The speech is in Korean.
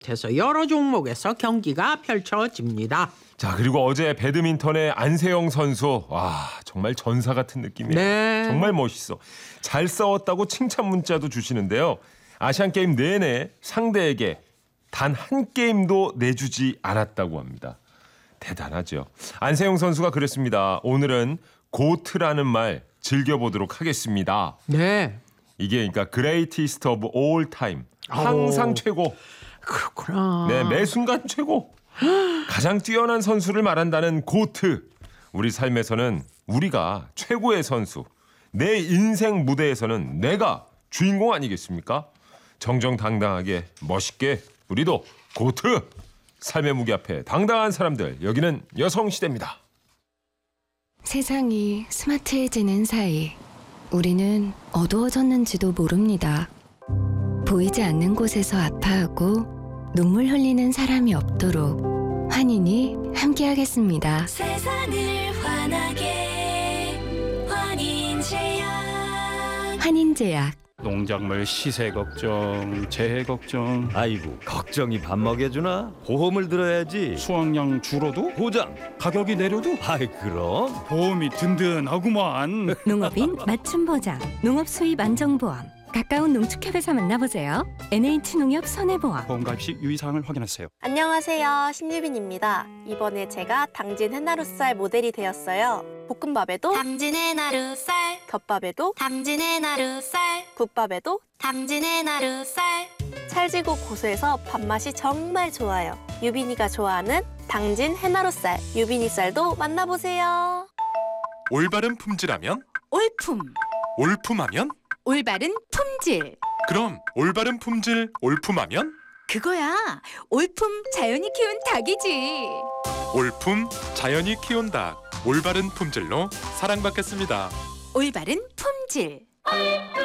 그래서 여러 종목에서 경기가 펼쳐집니다. 자, 그리고 어제 배드민턴의 안세영 선수, 와, 정말 전사 같은 느낌이에요. 네. 정말 멋있어. 잘 싸웠다고 칭찬 문자도 주시는데요. 아시안 게임 내내 상대에게 단 한 게임도 내주지 않았다고 합니다. 대단하죠. 안세영 선수가 그랬습니다. 오늘은 고트라는 말 즐겨보도록 하겠습니다. 네. 이게 그러니까 greatest of all time. 항상 최고. 그렇구나. 네, 매 순간 최고. 가장 뛰어난 선수를 말한다는 고트. 우리 삶에서는 우리가 최고의 선수. 내 인생 무대에서는 내가 주인공 아니겠습니까? 정정당당하게 멋있게 우리도 고트. 삶의 무게 앞에 당당한 사람들. 여기는 여성시대입니다. 세상이 스마트해지는 사이 우리는 어두워졌는지도 모릅니다. 보이지 않는 곳에서 아파하고 눈물 흘리는 사람이 없도록 환인이 함께하겠습니다. 세상을 환하게 환인제약. 환인제약. 농작물 시세 걱정, 재해 걱정, 아이고 걱정이 밥 먹여주나? 보험을 들어야지. 수확량 줄어도 보장. 가격이 내려도 아이 그럼. 보험이 든든하구만. 농업인 맞춤 보장. 농업 수입 안정보험. 가까운 농축협에서 만나보세요. NH농협 손해보험. 보험 가입 시 유의사항을 확인하세요. 안녕하세요. 신유빈입니다. 이번에 제가 당진 해나루쌀 모델이 되었어요. 볶음밥에도 당진 해나루쌀, 덮밥에도 당진 해나루쌀, 국밥에도 당진 해나루쌀. 찰지고 고소해서 밥맛이 정말 좋아요. 유빈이가 좋아하는 당진 해나루쌀, 유빈이 쌀도 만나보세요. 올바른 품질하면? 올품, 올품하면? 올바른 품질. 그럼 올바른 품질 올품하면? 그거야. 올품 자연이 키운 닭이지. 올품 자연이 키운 닭. 올바른 품질로 사랑받겠습니다. 올바른 품질.